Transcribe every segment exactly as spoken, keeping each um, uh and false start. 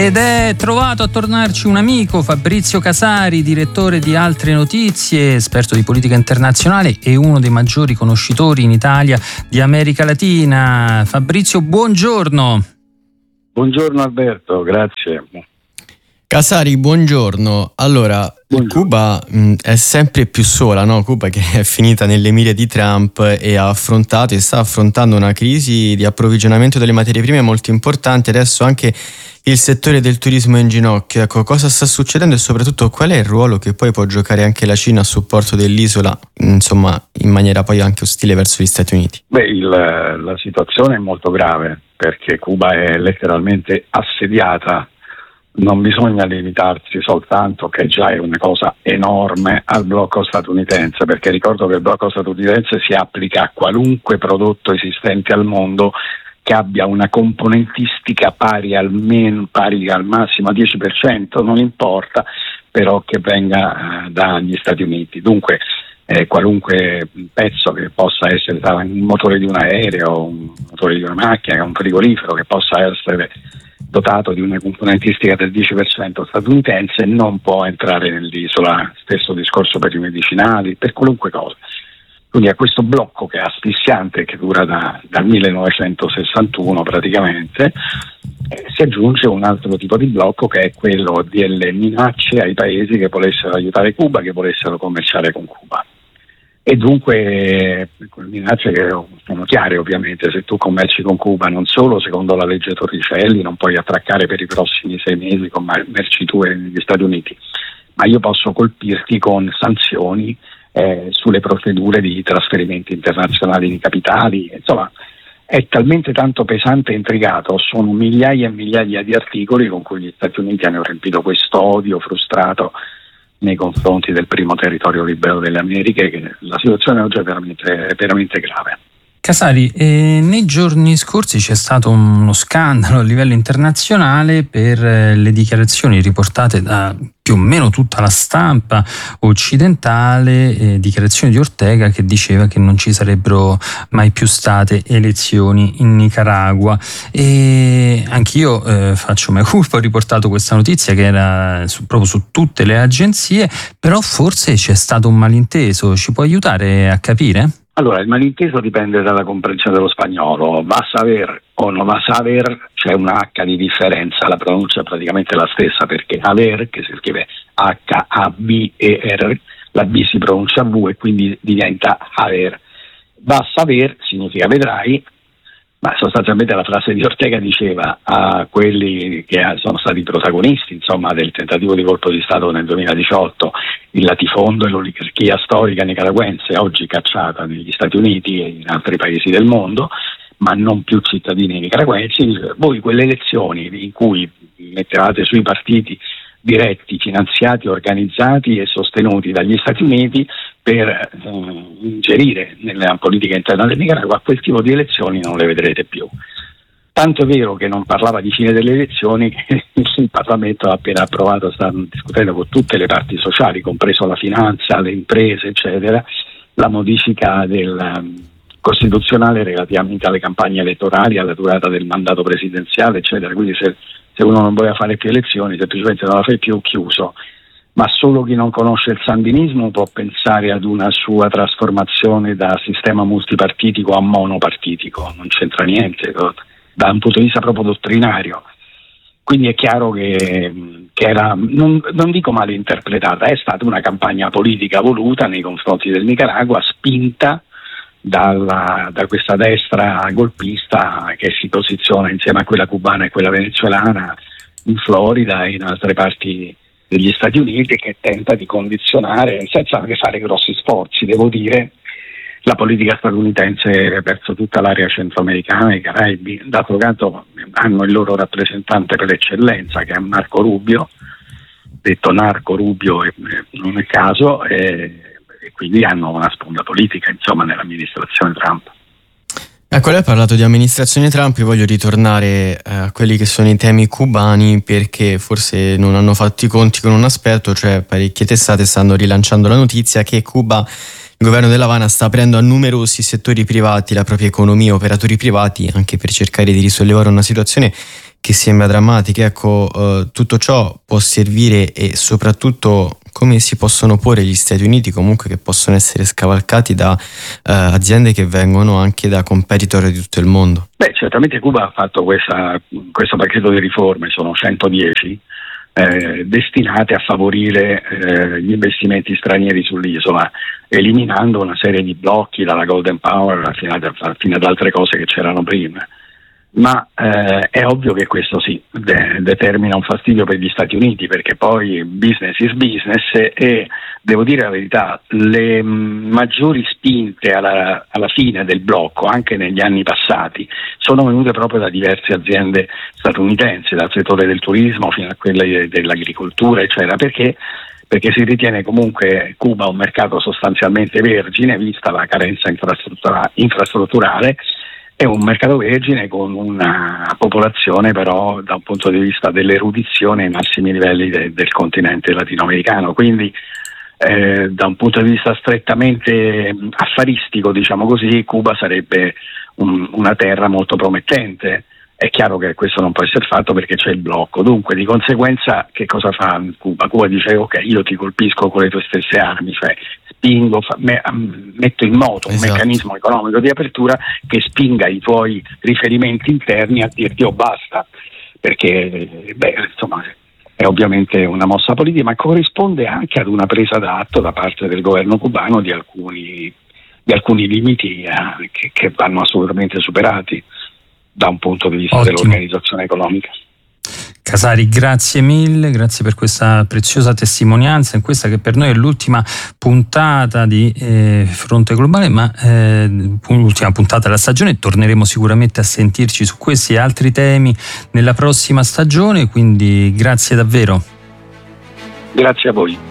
Ed è trovato a tornarci un amico, Fabrizio Casari, direttore di Altre Notizie, esperto di politica internazionale e uno dei maggiori conoscitori in Italia di America Latina. Fabrizio, buongiorno. Buongiorno Alberto, grazie. Casari, buongiorno. Allora, buongiorno. Cuba mh, è sempre più sola, no? Cuba che è finita nelle mire di Trump e ha affrontato e sta affrontando una crisi di approvvigionamento delle materie prime molto importante. Adesso anche il settore del turismo è in ginocchio. Ecco, cosa sta succedendo e soprattutto qual è il ruolo che poi può giocare anche la Cina a supporto dell'isola, insomma, in maniera poi anche ostile verso gli Stati Uniti? Beh, il, la situazione è molto grave perché Cuba è letteralmente assediata. Non bisogna limitarsi soltanto, che già è una cosa enorme, al blocco statunitense, perché ricordo che il blocco statunitense si applica a qualunque prodotto esistente al mondo che abbia una componentistica pari almeno pari al massimo a dieci per cento, non importa, però che venga eh, dagli Stati Uniti. Dunque eh, qualunque pezzo che possa essere un motore di un aereo, un motore di una macchina, un frigorifero che possa essere dotato di una componentistica del dieci per cento statunitense non può entrare nell'isola. Stesso discorso per i medicinali, per qualunque cosa. Quindi a questo blocco che è asfissiante, che dura da, dal millenovecentosessantuno praticamente, eh, si aggiunge un altro tipo di blocco che è quello delle minacce ai paesi che volessero aiutare Cuba, che volessero commerciare con Cuba. E dunque le minacce che sono chiare, ovviamente: se tu commerci con Cuba, non solo secondo la legge Torricelli non puoi attraccare per i prossimi sei mesi con merci tue negli Stati Uniti, ma io posso colpirti con sanzioni eh, sulle procedure di trasferimenti internazionali di capitali. Insomma, è talmente tanto pesante e intricato, sono migliaia e migliaia di articoli con cui gli Stati Uniti hanno riempito questo odio frustrato nei confronti del primo territorio libero delle Americhe, che la situazione oggi è veramente, è veramente grave. Casari, eh, nei giorni scorsi c'è stato uno scandalo a livello internazionale per eh, le dichiarazioni riportate da più o meno tutta la stampa occidentale, eh, dichiarazioni di Ortega che diceva che non ci sarebbero mai più state elezioni in Nicaragua. E anch'io eh, faccio mea culpa, ho riportato questa notizia che era su, proprio su tutte le agenzie, però forse c'è stato un malinteso. Ci può aiutare a capire? Allora, il malinteso dipende dalla comprensione dello spagnolo. Va a saber o non va a saber, c'è una H di differenza, la pronuncia è praticamente la stessa, perché haver, che si scrive H A B E R, la B si pronuncia V e quindi diventa haver. Va a saber significa vedrai, ma sostanzialmente la frase di Ortega diceva a quelli che sono stati protagonisti, insomma, del tentativo di colpo di Stato nel duemiladiciotto, il latifondo e l'oligarchia storica nicaragüense, oggi cacciata negli Stati Uniti e in altri paesi del mondo, ma non più cittadini nicaragüensi. Voi quelle elezioni in cui mettevate sui partiti diretti, finanziati, organizzati e sostenuti dagli Stati Uniti per eh, ingerire nella politica interna del Nicaragua, quel tipo di elezioni non le vedrete più. Tanto è vero che non parlava di fine delle elezioni, che il Parlamento ha appena approvato, sta discutendo con tutte le parti sociali, compreso la finanza, le imprese, eccetera, la modifica del um, costituzionale relativamente alle campagne elettorali, alla durata del mandato presidenziale, eccetera. Quindi se Se uno non voleva fare più elezioni, semplicemente non la fai più, chiuso. Ma solo chi non conosce il sandinismo può pensare ad una sua trasformazione da sistema multipartitico a monopartitico. Non c'entra niente da un punto di vista proprio dottrinario. Quindi è chiaro che, che era, non, non dico male interpretata, è stata una campagna politica voluta nei confronti del Nicaragua, spinta Dalla, da questa destra golpista che si posiziona insieme a quella cubana e quella venezuelana in Florida e in altre parti degli Stati Uniti, che tenta di condizionare, senza anche fare grossi sforzi, devo dire, la politica statunitense verso tutta l'area centroamericana e i Caraibi. D'altro canto hanno il loro rappresentante per eccellenza, che è Marco Rubio, detto Narco Rubio e non è caso, e e quindi hanno una sponda politica, insomma, nell'amministrazione Trump. Ecco, lei ha parlato di amministrazione Trump, io voglio ritornare eh, a quelli che sono i temi cubani, perché forse non hanno fatto i conti con un aspetto, cioè parecchie testate stanno rilanciando la notizia che Cuba, il governo dell'Havana, sta aprendo a numerosi settori privati la propria economia, operatori privati, anche per cercare di risollevare una situazione che sembra drammatica. Ecco, eh, tutto ciò può servire, e soprattutto come si possono porre gli Stati Uniti comunque, che possono essere scavalcati da eh, aziende che vengono anche da competitor di tutto il mondo? Beh, certamente Cuba ha fatto questa, questo pacchetto di riforme, sono centodieci, eh, destinate a favorire eh, gli investimenti stranieri sull'isola, eliminando una serie di blocchi dalla Golden Power fino ad, fino ad altre cose che c'erano prima. Ma eh, è ovvio che questo sì de- determina un fastidio per gli Stati Uniti, perché poi business is business, e devo dire la verità, le m- maggiori spinte alla, alla fine del blocco, anche negli anni passati, sono venute proprio da diverse aziende statunitensi, dal settore del turismo fino a quelle dell'agricoltura, eccetera, perché perché si ritiene comunque Cuba un mercato sostanzialmente vergine, vista la carenza infrastruttura- infrastrutturale. È un mercato vergine con una popolazione però da un punto di vista dell'erudizione ai massimi livelli de- del continente latinoamericano, quindi eh, da un punto di vista strettamente affaristico, diciamo così, Cuba sarebbe un, una terra molto promettente. È chiaro che questo non può essere fatto perché c'è il blocco, dunque di conseguenza che cosa fa Cuba? Cuba dice ok, io ti colpisco con le tue stesse armi, cioè spingo, fa, me, metto in moto un esatto. meccanismo economico di apertura che spinga i tuoi riferimenti interni a dirti oh basta, perché beh, insomma è ovviamente una mossa politica, ma corrisponde anche ad una presa d'atto da parte del governo cubano di alcuni, di alcuni limiti eh, che, che vanno assolutamente superati da un punto di vista Ottimo. dell'organizzazione economica. Casari, grazie mille, grazie per questa preziosa testimonianza in questa che per noi è l'ultima puntata di eh, Fronte Globale, ma eh, l'ultima puntata della stagione. Torneremo sicuramente a sentirci su questi e altri temi nella prossima stagione, quindi grazie davvero. Grazie a voi.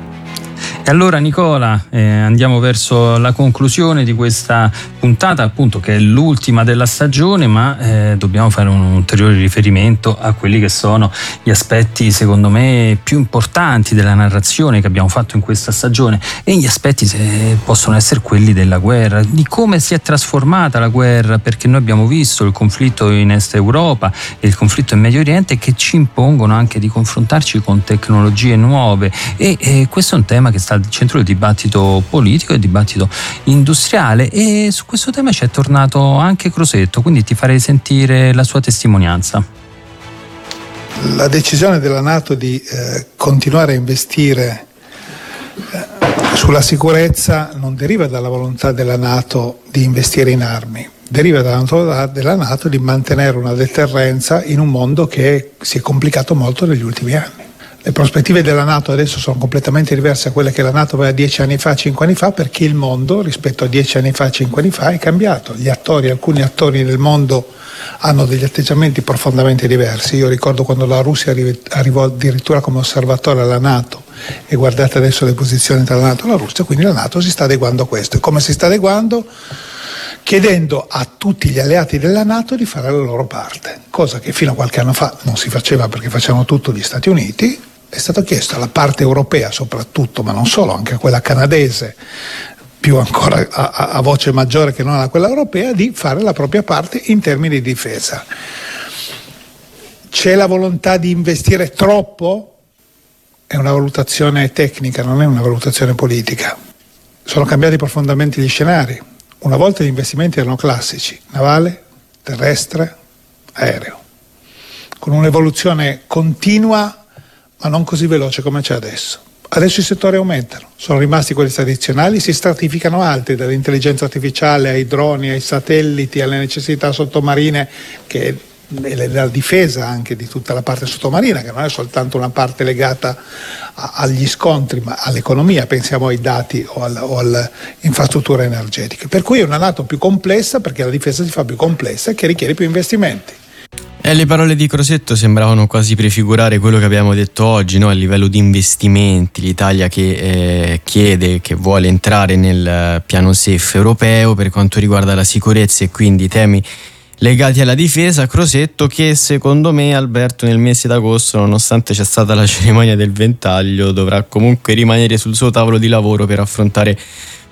E allora Nicola, eh, andiamo verso la conclusione di questa puntata, appunto che è l'ultima della stagione, ma eh, dobbiamo fare un ulteriore riferimento a quelli che sono gli aspetti secondo me più importanti della narrazione che abbiamo fatto in questa stagione, e gli aspetti se possono essere quelli della guerra, di come si è trasformata la guerra, perché noi abbiamo visto il conflitto in Est Europa e il conflitto in Medio Oriente che ci impongono anche di confrontarci con tecnologie nuove, e, e questo è un tema che sta al centro del dibattito politico e dibattito industriale, e su questo tema ci è tornato anche Crosetto, quindi ti farei sentire la sua testimonianza. La decisione della NATO di eh, continuare a investire eh, sulla sicurezza non deriva dalla volontà della NATO di investire in armi, deriva dalla volontà della NATO di mantenere una deterrenza in un mondo che si è complicato molto negli ultimi anni. Le prospettive della NATO adesso sono completamente diverse a quelle che la NATO aveva dieci anni fa, cinque anni fa, perché il mondo rispetto a dieci anni fa, cinque anni fa è cambiato. Gli attori, alcuni attori del mondo hanno degli atteggiamenti profondamente diversi. Io ricordo quando la Russia arrivò addirittura come osservatore alla NATO, e guardate adesso le posizioni tra la NATO e la Russia, quindi la NATO si sta adeguando a questo. E come si sta adeguando? Chiedendo a tutti gli alleati della NATO di fare la loro parte, cosa che fino a qualche anno fa non si faceva perché facevano tutto gli Stati Uniti. È stato chiesto alla parte europea soprattutto, ma non solo, anche a quella canadese, più ancora a, a voce maggiore che non a quella europea, di fare la propria parte in termini di difesa. C'è la volontà di investire troppo? È una valutazione tecnica, non è una valutazione politica. Sono cambiati profondamente gli scenari. Una volta gli investimenti erano classici, navale, terrestre, aereo, con un'evoluzione continua ma non così veloce come c'è adesso. Adesso i settori aumentano, sono rimasti quelli tradizionali, si stratificano altri, dall'intelligenza artificiale ai droni, ai satelliti, alle necessità sottomarine, che è la difesa anche di tutta la parte sottomarina, che non è soltanto una parte legata a, agli scontri, ma all'economia, pensiamo ai dati o, al, o alle infrastrutture energetiche. Per cui è una NATO più complessa, perché la difesa si fa più complessa e che richiede più investimenti. E le parole di Crosetto sembravano quasi prefigurare quello che abbiamo detto oggi, no? A livello di investimenti, l'Italia che eh, chiede, che vuole entrare nel piano safe europeo per quanto riguarda la sicurezza e quindi i temi legati alla difesa. Crosetto che secondo me, Alberto, nel mese d'agosto, nonostante c'è stata la cerimonia del ventaglio, dovrà comunque rimanere sul suo tavolo di lavoro per affrontare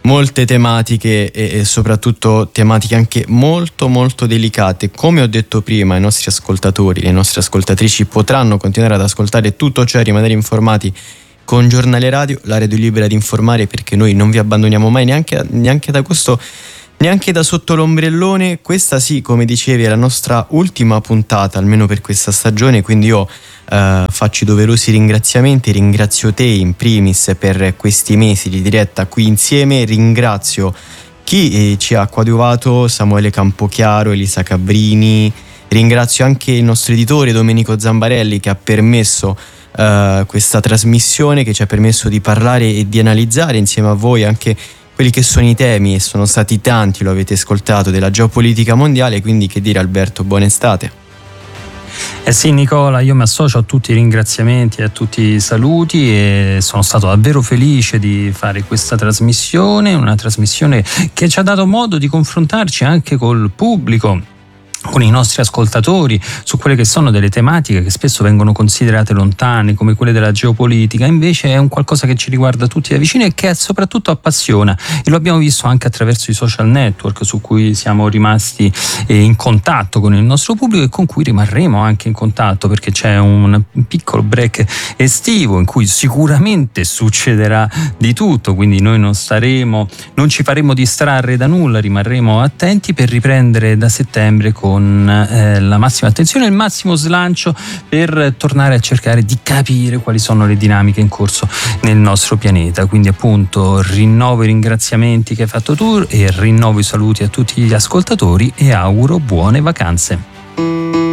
molte tematiche e, e soprattutto tematiche anche molto molto delicate. Come ho detto prima, i nostri ascoltatori, le nostre ascoltatrici potranno continuare ad ascoltare tutto ciò e rimanere informati con Giornale Radio, la radio libera di informare, perché noi non vi abbandoniamo mai, neanche, neanche da questo neanche da sotto l'ombrellone. Questa sì, come dicevi, è la nostra ultima puntata, almeno per questa stagione, quindi io eh, faccio i doverosi ringraziamenti. Ringrazio te in primis per questi mesi di diretta qui insieme, ringrazio chi eh, ci ha coadiuvato, Samuele Campochiaro, Elisa Cabrini, ringrazio anche il nostro editore Domenico Zambarelli, che ha permesso Uh, questa trasmissione, che ci ha permesso di parlare e di analizzare insieme a voi anche quelli che sono i temi, e sono stati tanti, lo avete ascoltato, della geopolitica mondiale. Quindi che dire, Alberto, buona estate. Eh sì, Nicola, io mi associo a tutti i ringraziamenti e a tutti i saluti, e sono stato davvero felice di fare questa trasmissione, una trasmissione che ci ha dato modo di confrontarci anche col pubblico, con i nostri ascoltatori, su quelle che sono delle tematiche che spesso vengono considerate lontane, come quelle della geopolitica. Invece è un qualcosa che ci riguarda tutti da vicino e che soprattutto appassiona, e lo abbiamo visto anche attraverso i social network su cui siamo rimasti in contatto con il nostro pubblico, e con cui rimarremo anche in contatto, perché c'è un piccolo break estivo in cui sicuramente succederà di tutto, quindi noi non staremo, non ci faremo distrarre da nulla, rimarremo attenti per riprendere da settembre con con eh, la massima attenzione e il massimo slancio, per tornare a cercare di capire quali sono le dinamiche in corso nel nostro pianeta. Quindi appunto rinnovo i ringraziamenti che hai fatto tu, e rinnovo i saluti a tutti gli ascoltatori, e auguro buone vacanze.